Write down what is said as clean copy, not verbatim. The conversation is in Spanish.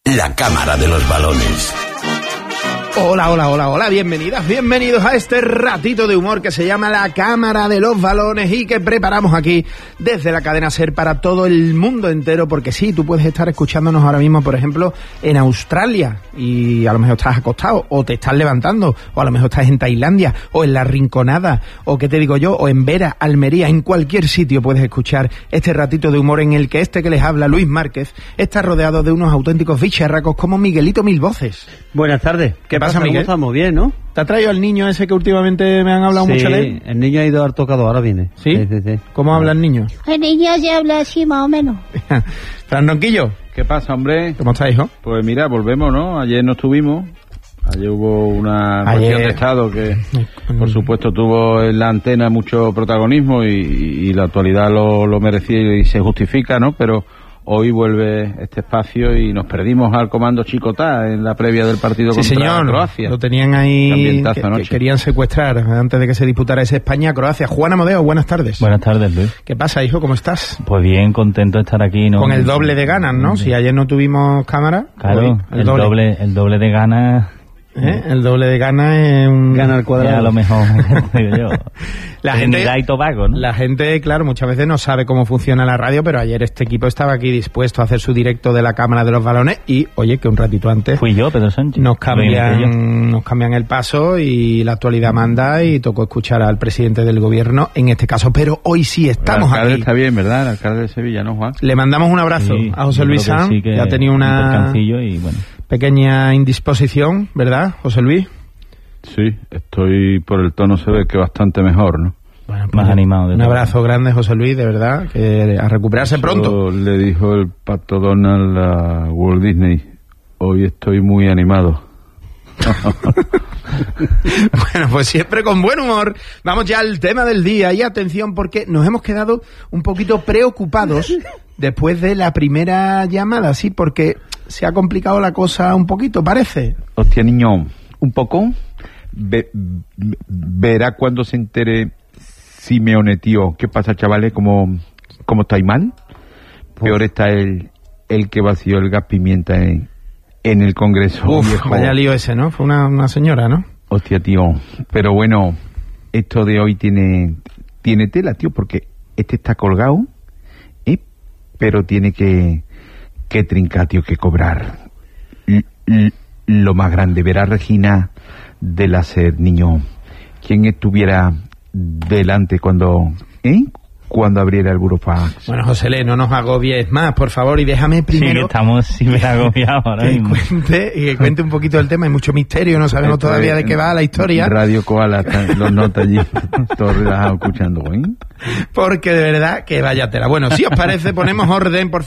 La Cámara de los Balones. Hola, bienvenidas, bienvenidos a este ratito de humor que se llama La Cámara de los Balones y que preparamos aquí desde la cadena SER para todo el mundo entero, porque sí, tú puedes estar escuchándonos ahora mismo, por ejemplo, en Australia y a lo mejor estás acostado o te estás levantando, o a lo mejor estás en Tailandia o en La Rinconada o qué te digo yo, o en Vera, Almería, en cualquier sitio puedes escuchar este ratito de humor en el que que les habla, Luis Márquez, está rodeado de unos auténticos bicharracos como Miguelito Mil Voces. Buenas tardes. ¿Qué pasa, Miguel? Estamos bien, ¿no? ¿Te ha traído al niño ese que últimamente me han hablado mucho de él? Sí, el niño ha ido al tocado, ahora viene. ¿Sí? Sí. ¿Cómo habla el niño? El niño se habla así, más o menos. Fran Ronquillo. ¿Qué pasa, hombre? ¿Cómo estás, hijo? Pues mira, volvemos, ¿no? Ayer no estuvimos. Ayer hubo una cuestión de Estado que, por supuesto, tuvo en la antena mucho protagonismo y la actualidad lo merecía y se justifica, ¿no? Pero hoy vuelve este espacio y nos perdimos al comando Chicotá en la previa del partido contra Croacia. Lo tenían ahí, que querían secuestrar antes de que se disputara ese España-Croacia. Juan Amodeo, buenas tardes. Buenas tardes, Luis. ¿Qué pasa, hijo? ¿Cómo estás? Pues bien, contento de estar aquí, ¿no? Con el doble de ganas, ¿no? Si ayer no tuvimos cámara. Claro, el doble de ganas. El doble de ganas es un... Gana al cuadrado. A lo mejor, digo yo. La gente, y Tobago, ¿no? La gente, claro, muchas veces no sabe cómo funciona la radio, pero ayer este equipo estaba aquí dispuesto a hacer su directo de la Cámara de los Balones y, oye, que un ratito antes... Fui yo, Pedro Sánchez. Nos cambian el paso y la actualidad manda y tocó escuchar al presidente del gobierno en este caso, pero hoy sí estamos aquí. El alcalde está bien, ¿verdad? El alcalde de Sevilla, ¿no, Juan? Le mandamos un abrazo a José Luis Sanz, que ha tenido una y, bueno, pequeña indisposición, ¿verdad, José Luis? Sí, estoy por el tono, se ve que bastante mejor, ¿no? Bueno, pues más animado. Un abrazo grande, José Luis, de verdad, que a recuperarse pronto. Le dijo el Pato Donald a Walt Disney, hoy estoy muy animado. Bueno, pues siempre con buen humor. Vamos ya al tema del día y atención porque nos hemos quedado un poquito preocupados después de la primera llamada, sí, porque se ha complicado la cosa un poquito, parece. Hostia, niño, un poco. Verá cuando se entere Simeone, tío. ¿Qué pasa, chavales? ¿Cómo estáis mal? Peor está el que vació el gas pimienta en el Congreso. Uf, vaya lío ese, ¿no? Fue una señora, ¿no? Hostia, tío. Pero bueno, esto de hoy tiene tela, tío, porque este está colgado, pero tiene que trincar, tío, que cobrar lo más grande. Verá, Regina de la SER, niño, ¿quién estuviera delante cuando abriera el burofax? Bueno, José Le, no nos agobies más, por favor, y déjame primero... Sí, que estamos súper agobiados ahora mismo. Que cuente un poquito del tema, hay mucho misterio, no sabemos todavía de qué va la historia. Radio Koala, los notas allí, todos relajados escuchando, Porque de verdad que vaya tela. Bueno, si os parece, ponemos orden, por favor.